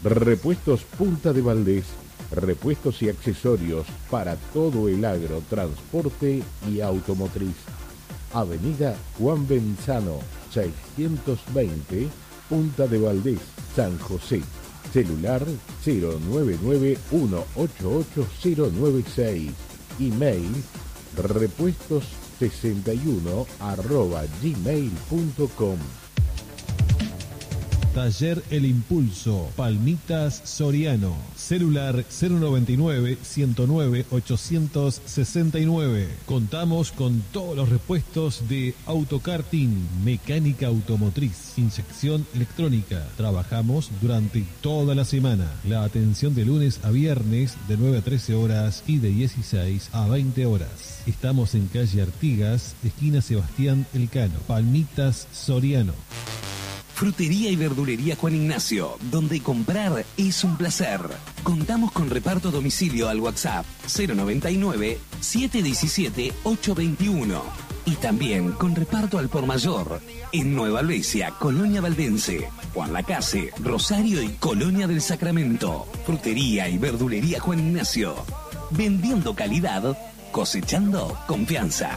Repuestos Punta de Valdés, repuestos y accesorios para todo el agro, transporte y automotriz. Avenida Juan Benzano, 620, Punta de Valdés, San José. Celular 099-188-096. Email repuestos61@gmail.com. Taller El Impulso, Palmitas Soriano. Celular 099-109-869. Contamos con todos los repuestos de autokarting, mecánica automotriz, inyección electrónica. Trabajamos durante toda la semana. La atención de lunes a viernes de 9 a 13 horas y de 16 a 20 horas. Estamos en calle Artigas, esquina Sebastián Elcano, Palmitas Soriano. Frutería y verdulería Juan Ignacio, donde comprar es un placer. Contamos con reparto a domicilio al WhatsApp 099-717-821 y también con reparto al por mayor en Nueva Albesia, Colonia Valdense, Juan Lacase, Rosario y Colonia del Sacramento. Frutería y verdulería Juan Ignacio, vendiendo calidad, cosechando confianza.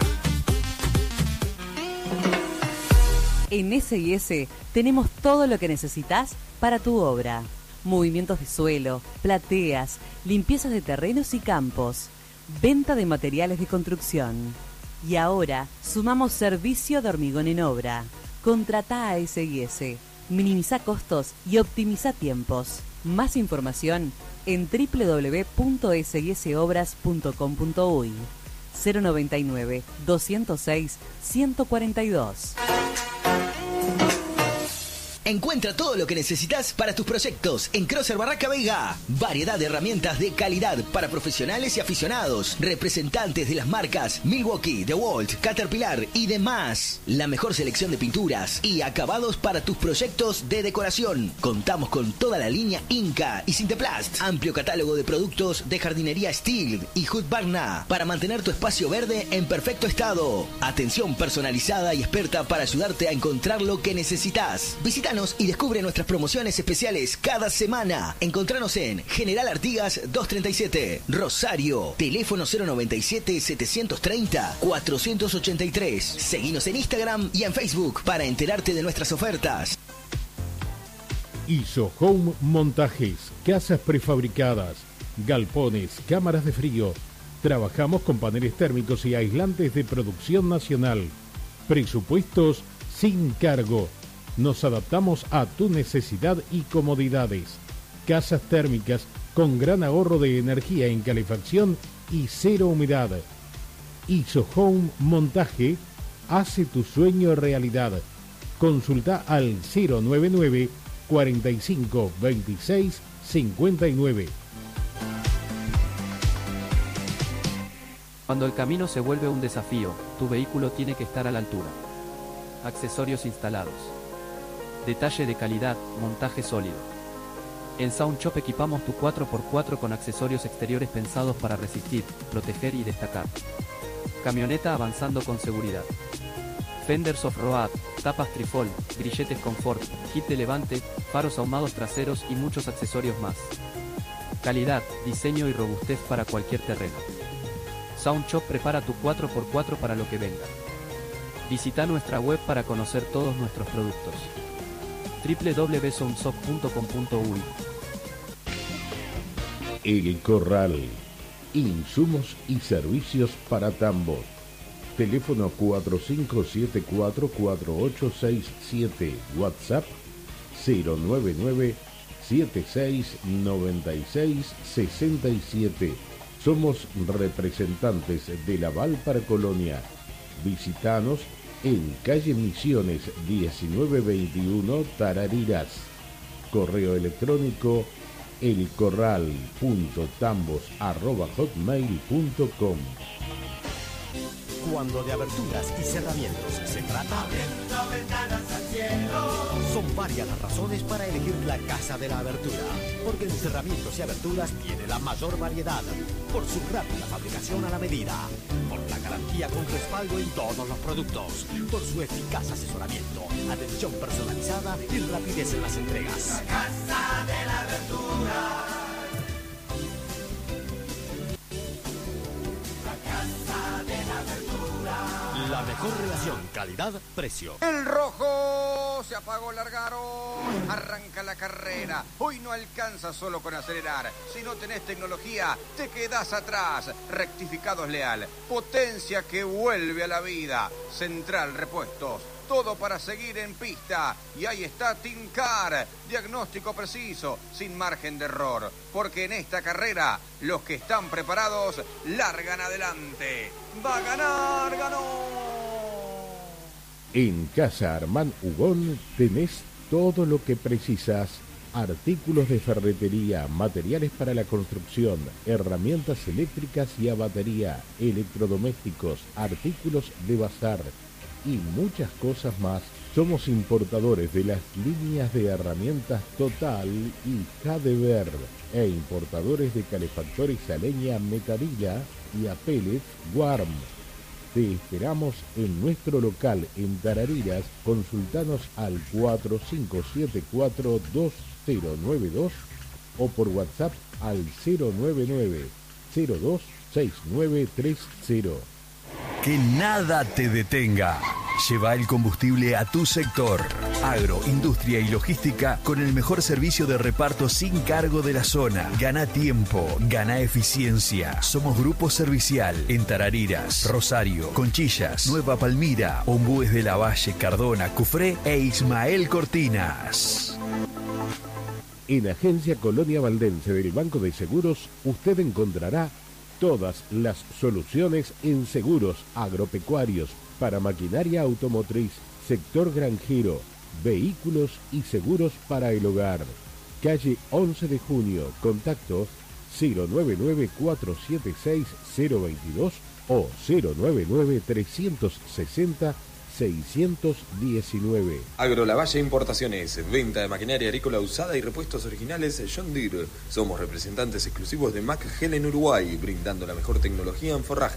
En S&S tenemos todo lo que necesitas para tu obra. Movimientos de suelo, plateas, limpiezas de terrenos y campos, venta de materiales de construcción. Y ahora sumamos servicio de hormigón en obra. Contratá a S&S, minimiza costos y optimiza tiempos. Más información en www.ssobras.com.uy 099 206 142. Encuentra todo lo que necesitas para tus proyectos en Crosser Barraca Vega. Variedad de herramientas de calidad para profesionales y aficionados. Representantes de las marcas Milwaukee, DeWalt, Caterpillar y demás. La mejor selección de pinturas y acabados para tus proyectos de decoración. Contamos con toda la línea Inca y Sinteplast. Amplio catálogo de productos de jardinería Steel y Husqvarna para mantener tu espacio verde en perfecto estado. Atención personalizada y experta para ayudarte a encontrar lo que necesitas. Visítanos y descubre nuestras promociones especiales cada semana. Encontranos en General Artigas 237, Rosario. Teléfono 097-730-483. Seguinos en Instagram y en Facebook para enterarte de nuestras ofertas. ISO Home Montajes, casas prefabricadas, galpones, cámaras de frío. Trabajamos con paneles térmicos y aislantes de producción nacional. Presupuestos sin cargo. Nos adaptamos a tu necesidad y comodidades. Casas térmicas con gran ahorro de energía en calefacción y cero humedad. ISO Home Montaje hace tu sueño realidad. Consulta al 099 45 26 59. Cuando el camino se vuelve un desafío, tu vehículo tiene que estar a la altura. Accesorios instalados. Detalle de calidad, montaje sólido. En Sound Shop equipamos tu 4x4 con accesorios exteriores pensados para resistir, proteger y destacar. Camioneta avanzando con seguridad. Fenders off-road, tapas trifol, grilletes confort, kit de levante, faros ahumados traseros y muchos accesorios más. Calidad, diseño y robustez para cualquier terreno. Sound Shop prepara tu 4x4 para lo que venga. Visita nuestra web para conocer todos nuestros productos. www.soundshop.com.uy. El Corral. Insumos y servicios para tambos. Teléfono 4574-4867. WhatsApp 099-769667. Somos representantes de Laval para Colonia. Visítanos en calle Misiones 1921 Tarariras. Correo electrónico elcorral.tambos@hotmail.com. Cuando de aberturas y cerramientos se trata, abriendo ventanas al cielo. Son varias las razones para elegir la Casa de la Abertura, porque en cerramientos y aberturas tiene la mayor variedad, por su rápida fabricación a la medida, por la garantía con respaldo en todos los productos, por su eficaz asesoramiento, atención personalizada y rapidez en las entregas. La Casa de la Abertura. mejor relación calidad-precio. El rojo se apagó, largaron, arranca la carrera. Hoy no alcanza solo con acelerar. Si no tenés tecnología, te quedás atrás. Rectificados Leal, potencia que vuelve a la vida. Central Repuestos, todo para seguir en pista. Y ahí está Tincar, diagnóstico preciso, sin margen de error. Porque en esta carrera, los que están preparados, largan adelante. Va a ganar, ganó. En Casa Armán Ugón tenés todo lo que precisas. Artículos de ferretería, materiales para la construcción, herramientas eléctricas y a batería, electrodomésticos, artículos de bazar y muchas cosas más. Somos importadores de las líneas de herramientas Total y Cadever e importadores de calefactores a leña Mecarilla y a pellets Warm. Te esperamos en nuestro local en Tarariras. Consultanos al 4574-2092 o por WhatsApp al 099-026930. Que nada te detenga. Lleva el combustible a tu sector. Agro, industria y logística con el mejor servicio de reparto sin cargo de la zona. Gana tiempo, gana eficiencia. Somos Grupo Servicial en Tarariras, Rosario, Conchillas, Nueva Palmira, Ombúes de la Valle, Cardona, Cufré e Ismael Cortinas. En Agencia Colonia Valdense del Banco de Seguros, usted encontrará todas las soluciones en seguros agropecuarios, para maquinaria automotriz, sector granjero, vehículos y seguros para el hogar. Calle 11 de Junio, contacto 099-476-022 o 099-360-619. Agrolavalle Importaciones, venta de maquinaria agrícola usada y repuestos originales John Deere. Somos representantes exclusivos de McHenn en Uruguay, brindando la mejor tecnología en forraje.